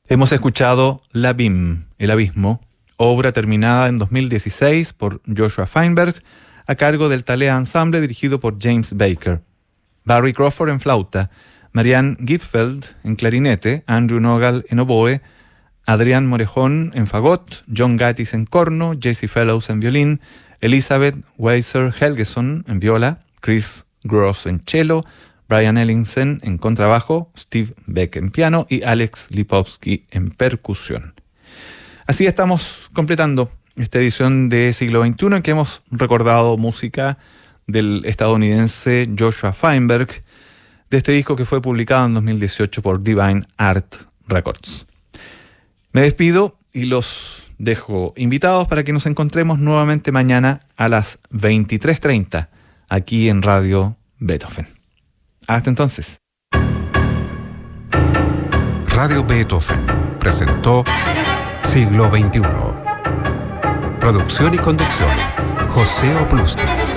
Hemos escuchado L'Abîme, El Abismo, obra terminada en 2016 por Joshua Feinberg, a cargo del Thalia Ensemble dirigido por James Baker. Barry Crawford en flauta, Marianne Gitfeld en clarinete, Andrew Nogal en oboe, Adrián Morejón en fagot, John Gattis en corno, Jesse Fellows en violín, Elizabeth Weiser Helgeson en viola, Chris Gross en cello, Brian Ellingsen en contrabajo, Steve Beck en piano y Alex Lipovsky en percusión. Así estamos completando esta edición de Siglo XXI en que hemos recordado música del estadounidense Joshua Feinberg, de este disco que fue publicado en 2018 por Divine Art Records. Me despido y los dejo invitados para que nos encontremos nuevamente mañana a las 23:30 aquí en Radio Beethoven. Hasta entonces. Radio Beethoven presentó Siglo XXI. Producción y conducción, José Oplusti.